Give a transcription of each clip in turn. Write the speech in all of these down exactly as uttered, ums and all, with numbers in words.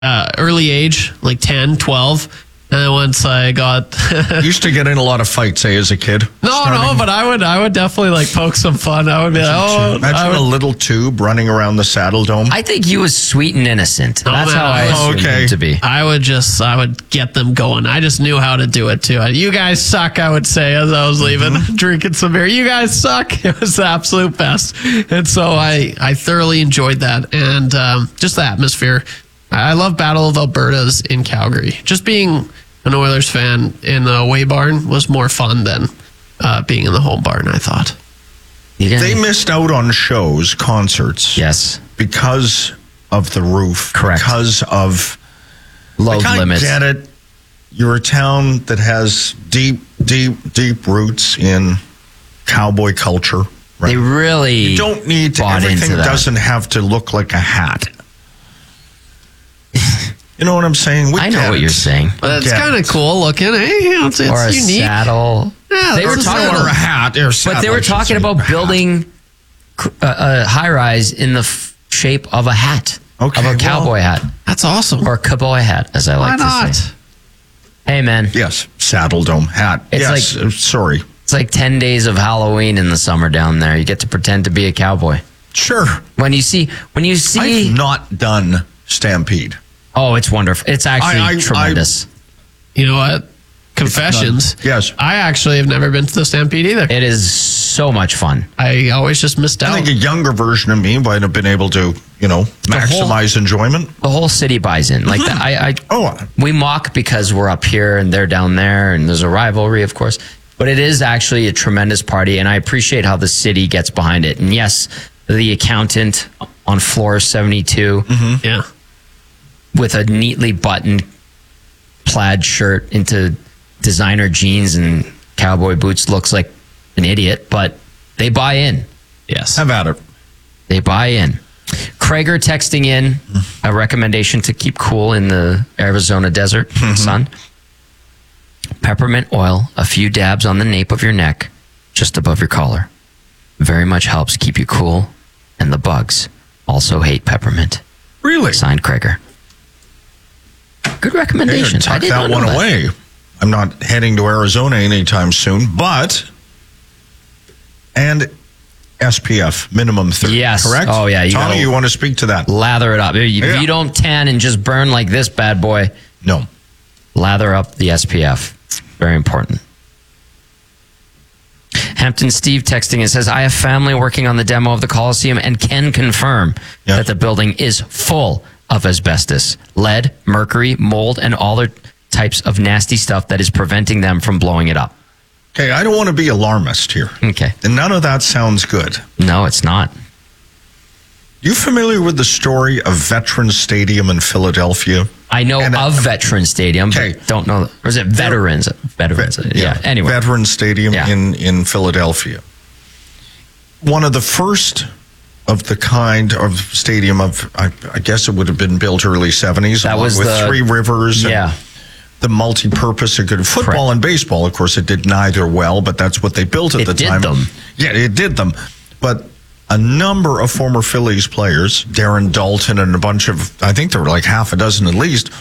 uh, early age, like ten, twelve. And then once I got used to get in a lot of fights, eh, as a kid. No, starting. no, but I would I would definitely like poke some fun. I would be like, oh, imagine I would, a little tube running around the Saddle Dome. I think he was sweet and innocent. Oh, That's man, how I I was- assumed Okay. him to be. I would just I would get them going. I just knew how to do it too. You guys suck, I would say as I was leaving, Mm-hmm. drinking some beer. You guys suck. It was the absolute best. And so I I thoroughly enjoyed that, and um, just the atmosphere. I love Battle of Alberta's in Calgary. Just being an Oilers fan in the away barn was more fun than uh, being in the home barn, I thought. You get They it? missed out on shows, concerts, Yes. because of the roof. Correct. Because of Load I limits. get it. You're a town that has deep, deep, deep roots in cowboy culture. Right? They really You don't need to. bought Everything into that. doesn't have to look like a hat. You know what I'm saying? We I know get what it. you're saying. But it's Get kind it. of cool looking. Hey, you know, it's, it's Or a unique. saddle. Yeah, They were that's a talking saddle. Or a hat. Or a But saddle, they I were should talking say. about Hat. building cr- a, a high rise in the f- shape of a hat, Okay, of a well- cowboy hat, That's awesome. or a cowboy hat, as I Why like not? to say. Hey, man, Yes, Saddle Dome hat. It's yes, like- uh, sorry. it's like ten days of Halloween in the summer down there. You get to pretend to be a cowboy. Sure. When you see, when you see, I've not done Stampede. oh, it's wonderful. It's actually I- I- tremendous. You know what? Confessions. It's not- yes. I actually have never been to the Stampede either. it is so much fun. I always just missed I out. think a younger version of me might have been able to, you know, maximize enjoyment. The whole city buys in. Like that, I, I, Oh, we mock because we're up here and they're down there, and there's a rivalry, of course. But it is actually a tremendous party, and I appreciate how the city gets behind it. And yes, the accountant on floor seventy-two yeah. with a neatly buttoned plaid shirt into designer jeans and cowboy boots looks like an idiot, but they buy in. Yes. have at it. They buy in. Krager texting in a recommendation to keep cool in the Arizona desert sun. Peppermint oil, a few dabs on the nape of your neck, just above your collar. Very much helps keep you cool, and the bugs also hate peppermint. Really? Signed, Krager. Good Hey, recommendation. I tuck did that not know one that. away. I'm not heading to Arizona anytime soon, but and S P F minimum thirty. Yes. Correct. Oh, yeah, you Tommy, gotta- you want to speak to that? Lather it up. If you, if Yeah. you don't tan and just burn like this bad boy, No. lather up the S P F. Very important. Hampton Steve texting and says, I have family working on the demo of the Coliseum and can confirm Yeah. that the building is full of asbestos, lead, mercury, mold, and all other types of nasty stuff that is preventing them from blowing it up. Okay, I don't want to be alarmist here. Okay. And none of that sounds good. No, it's not. You familiar with the story of Veterans Stadium in Philadelphia? I know And, uh, of Veterans Stadium, Okay. but don't know. Or is it Veterans? Veterans. Yeah. Anyway. Veterans Stadium Yeah. in, in Philadelphia. One of the first of the kind of stadium of, I, I guess it would have been built early seventies. That along was with the- three rivers. And Yeah. the multi-purpose of good football Correct. and baseball. Of course, it did neither well, but that's what they built at It the did time. them. Yeah, it did them. But a number of former Phillies players, Darren Dalton and a bunch of, I think there were like half a dozen at least,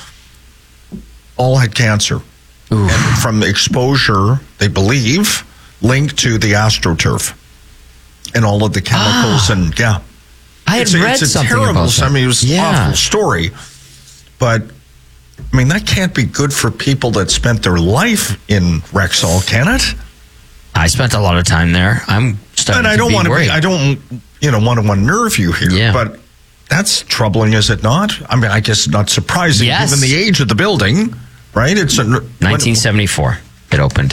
all had cancer. And from exposure, they believe, linked to the AstroTurf and all of the chemicals. And yeah, I had it's a, read it's a something terrible, about that. I mean, it was an Yeah. awful story. But I mean, that can't be good for people that spent their life in Rexall, can it? I spent a lot of time there. I'm starting And I to don't be want to worried. be, I don't, you know, want to unnerve you here, Yeah. but that's troubling, is it not? I mean, I guess not surprising Yes. given the age of the building, right? It's a nineteen seventy-four. It opened.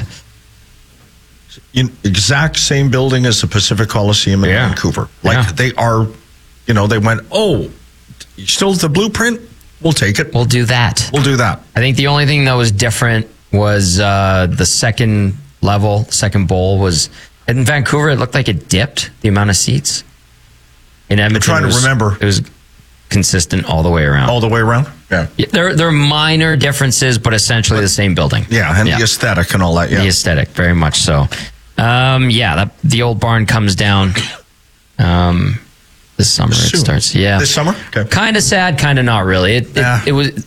when, exact same building as the Pacific Coliseum in Yeah. Vancouver. Like Yeah. they are, you know, they went, oh, you still the blueprint? We'll take it. We'll do that. We'll do that. I think the only thing that was different was uh, the second level, second bowl was in Vancouver. It looked like it dipped the amount of seats. In Edmonton, trying it to was- remember. It was consistent all the way around. All the way around? Yeah. Yeah, there, there are minor differences, but essentially the same building. Yeah, and the aesthetic and all that. Yeah. The aesthetic, very much so. Um, yeah, that, the old barn comes down. Um, This summer it Soon. starts. Yeah. This summer? Okay. Kind of sad, kind of not really. It, it, Yeah. it was